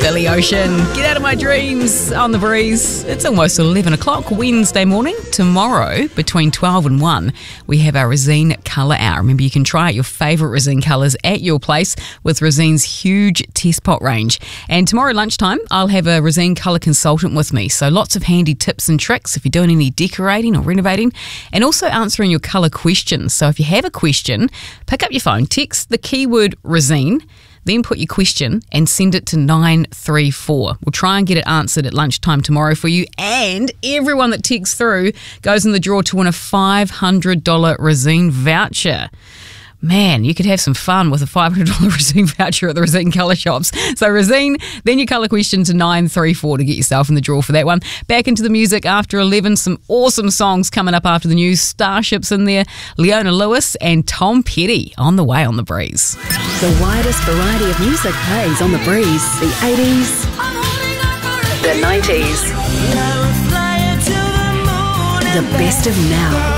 Billy Ocean, Get Out of My Dreams on the Breeze. It's almost 11 o'clock Wednesday morning. Tomorrow, between 12 and 1, we have our Resene Colour Hour. Remember, you can try out your favourite Resene colours at your place with Resene's huge test pot range. And tomorrow lunchtime, I'll have a Resene colour consultant with me. So lots of handy tips and tricks if you're doing any decorating or renovating, and also answering your colour questions. So if you have a question, pick up your phone, text the keyword Resene, then put your question and send it to 934. We'll try and get it answered at lunchtime tomorrow for you. And everyone that texts through goes in the draw to win a $500 Resene voucher. Man, you could have some fun with a $500 Resene voucher at the Resene Colour Shops. So Resene, then your colour question to 934 to get yourself in the draw for that one. Back into the music after 11. Some awesome songs coming up after the news. Starship's in there. Leona Lewis and Tom Petty on the way on the Breeze. The widest variety of music plays on the Breeze. The 80s, the 90s, the best of now.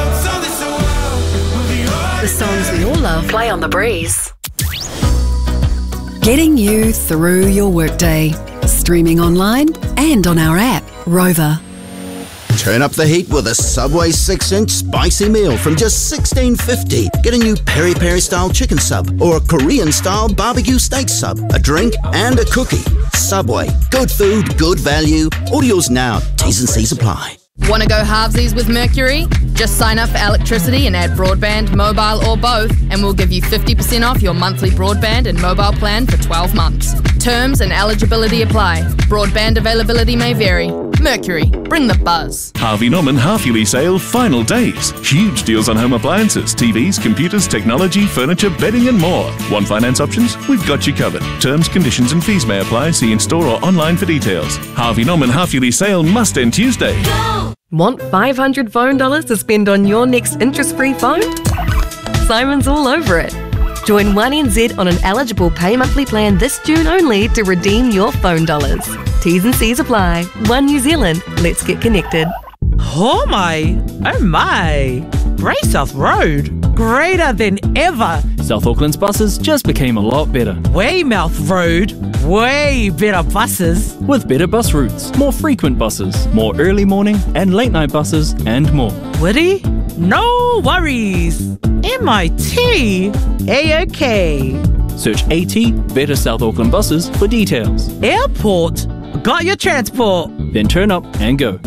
The songs we all love play on the Breeze. Getting you through your workday. Streaming online and on our app, Rover. Turn up the heat with a Subway 6-inch spicy meal from just $16.50. Get a new peri-peri style chicken sub or a Korean style barbecue steak sub, a drink and a cookie. Subway. Good food, good value. Orders now. T's and C's apply. Want to go halvesies with Mercury? Just sign up for electricity and add broadband, mobile or both, and we'll give you 50% off your monthly broadband and mobile plan for 12 months. Terms and eligibility apply. Broadband availability may vary. Mercury, bring the buzz. Harvey Norman half-yearly sale final days. Huge deals on home appliances, TVs, computers, technology, furniture, bedding and more. Want finance options? We've got you covered. Terms, conditions and fees may apply. See in store or online for details. Harvey Norman half-yearly sale must end Tuesday. Want $500 phone dollars to spend on your next interest-free phone? Simon's all over it. Join 1NZ on an eligible pay monthly plan this June only to redeem your phone dollars. T's and C's apply. One New Zealand. Let's get connected. Oh my! Grey South Road, greater than ever. South Auckland's buses just became a lot better. Weymouth Road, way better buses. With better bus routes, more frequent buses, more early morning and late night buses, and more. Woody? No worries. MIT, A-OK. Search AT Better South Auckland Buses for details. Airport, got your transport. Then turn up and go.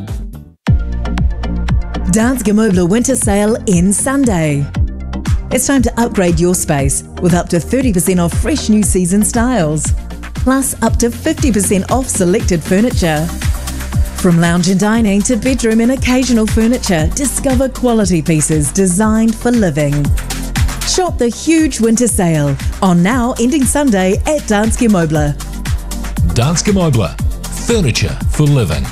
Danske Møbler Winter Sale ends Sunday. It's time to upgrade your space with up to 30% off fresh new season styles. Plus up to 50% off selected furniture. From lounge and dining to bedroom and occasional furniture, discover quality pieces designed for living. Shop the huge winter sale on now ending Sunday at Danske Møbler. Danske Møbler. Furniture for living.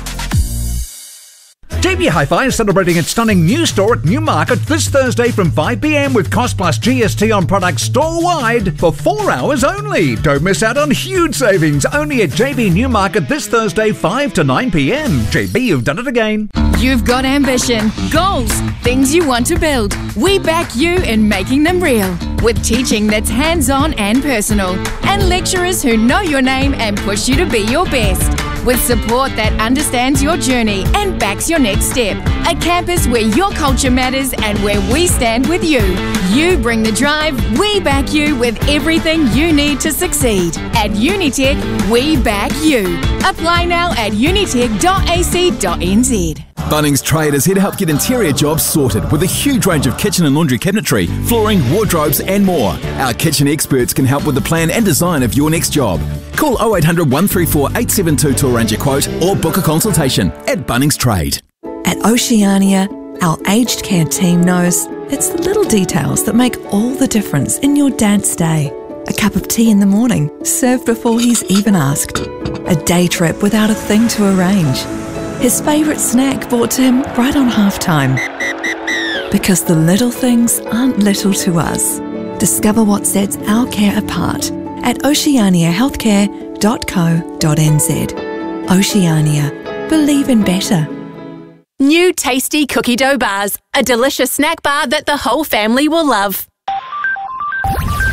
JB Hi-Fi is celebrating its stunning new store at Newmarket this Thursday from 5 p.m. with cost plus GST on products store-wide for 4 hours only. Don't miss out on huge savings only at JB Newmarket this Thursday 5 to 9 p.m. JB, you've done it again. You've got ambition, goals, things you want to build. We back you in making them real. With teaching that's hands-on and personal. And lecturers who know your name and push you to be your best. With support that understands your journey and backs your next step. A campus where your culture matters and where we stand with you. You bring the drive, we back you with everything you need to succeed. At Unitec, we back you. Apply now at unitec.ac.nz. Bunnings Trade is here to help get interior jobs sorted with a huge range of kitchen and laundry cabinetry, flooring, wardrobes and more. Our kitchen experts can help with the plan and design of your next job. Call 0800 134 872 to arrange a quote or book a consultation at Bunnings Trade. At Oceania, our aged care team knows it's the little details that make all the difference in your dad's day. A cup of tea in the morning, served before he's even asked. A day trip without a thing to arrange. His favourite snack brought to him right on halftime. Because the little things aren't little to us. Discover what sets our care apart at oceaniahealthcare.co.nz. Oceania. Believe in better. New tasty cookie dough bars. A delicious snack bar that the whole family will love.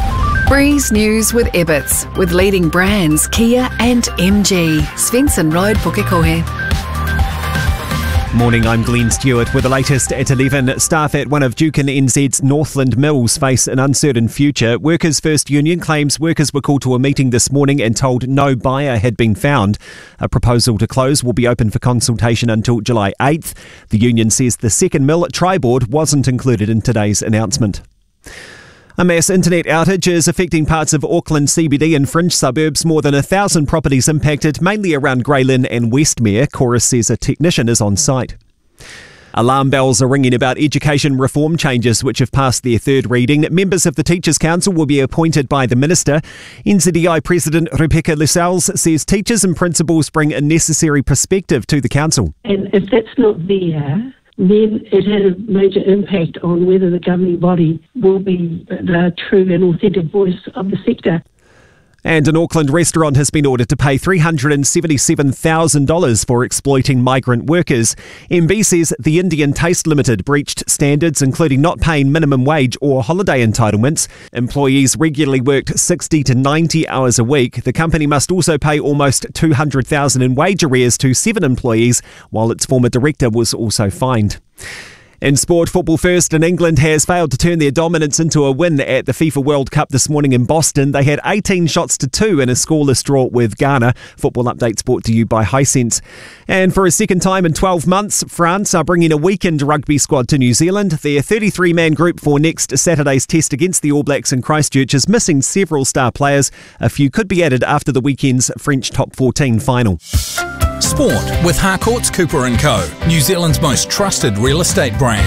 Breeze News with Ebbets, with leading brands Kia and MG. Svensson Road, Pukekohe. Morning, I'm Glenn Stewart with the latest at 11. Staff at one of Dukin NZ's Northland Mills face an uncertain future. Workers' First Union claims workers were called to a meeting this morning and told no buyer had been found. A proposal to close will be open for consultation until July 8th. The union says the second mill at Tri-Board wasn't included in today's announcement. A mass internet outage is affecting parts of Auckland CBD and fringe suburbs. More than 1,000 properties impacted, mainly around Grey Lynn and Westmere. Chorus says a technician is on site. Alarm bells are ringing about education reform changes which have passed their third reading. Members of the Teachers' Council will be appointed by the Minister. NZEI President Rebecca Lascelles says teachers and principals bring a necessary perspective to the Council. And if that's not there, then it has a major impact on whether the governing body will be the true and authentic voice of the sector. And an Auckland restaurant has been ordered to pay $377,000 for exploiting migrant workers. MB says the Indian Taste Limited breached standards, including not paying minimum wage or holiday entitlements. Employees regularly worked 60 to 90 hours a week. The company must also pay almost $200,000 in wage arrears to 7 employees, while its former director was also fined. In sport, football first in England has failed to turn their dominance into a win at the FIFA World Cup this morning in Boston. They had 18 shots to 2 in a scoreless draw with Ghana. Football updates brought to you by Hisense. And for a second time in 12 months, France are bringing a weekend rugby squad to New Zealand. Their 33-man group for next Saturday's test against the All Blacks in Christchurch is missing several star players. A few could be added after the weekend's French Top 14 final. Sport with Harcourts Cooper & Co, New Zealand's most trusted real estate brand.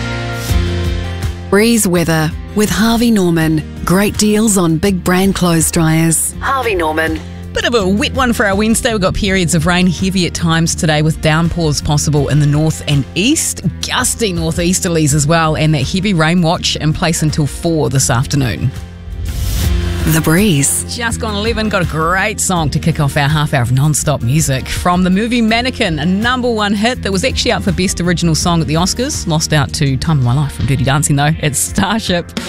Breeze weather with Harvey Norman. Great deals on big brand clothes dryers. Harvey Norman. Bit of a wet one for our Wednesday. We've got periods of rain, heavy at times today with downpours possible in the north and east. Gusty northeasterlies as well, and that heavy rain watch in place until 4 this afternoon. The Breeze. Just gone 11, got a great song to kick off our half hour of non-stop music. From the movie Mannequin, a #1 hit that was actually up for Best Original Song at the Oscars. Lost out to Time of My Life from Dirty Dancing though. It's Starship.